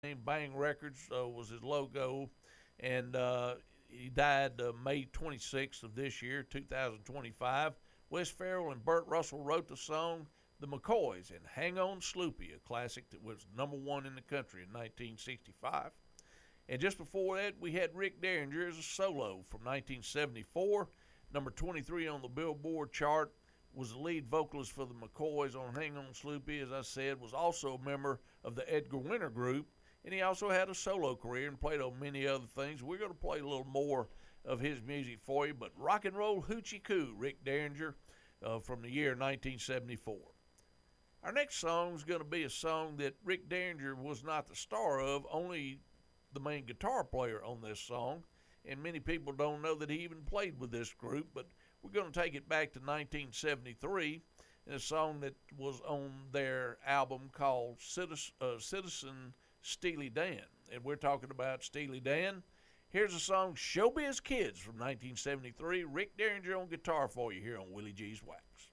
Bang Records was his logo, and he died May 26th of this year, 2025. Wes Farrell and Burt Russell wrote the song The McCoys and Hang On Sloopy, a classic that was number one in the country in 1965. And just before that, we had Rick Derringer as a solo from 1974, number 23 on the Billboard chart, was the lead vocalist for the McCoys on Hang On Sloopy, as I said, was also a member of the Edgar Winter Group, and he also had a solo career and played on many other things. We're going to play a little more of his music for you, but Rock and Roll Hoochie Coo, Rick Derringer, from the year 1974. Our next song is going to be a song that Rick Derringer was not the star of, only the main guitar player on this song, and many people don't know that he even played with this group, but we're going to take it back to 1973 in a song that was on their album called Citizen Steely Dan, and we're talking about Steely Dan. Here's a song, Showbiz Kids from 1973, Rick Derringer on guitar for you here on Willie G's Wax.